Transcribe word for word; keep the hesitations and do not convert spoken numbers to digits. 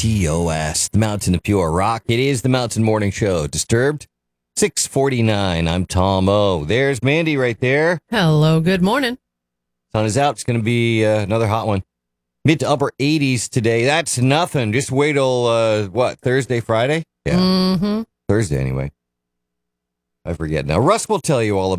T O S, the Mountain of Pure Rock. It is the Mountain Morning Show. Disturbed? six forty-nine. I'm Tom O. There's Mandy right there. Hello, good morning. Sun is out. It's going to be uh, another hot one. Mid to upper eighties today. That's nothing. Just wait till, uh, what, Thursday, Friday? Yeah. Mm-hmm. Thursday, anyway. I forget now. Russ will tell you all about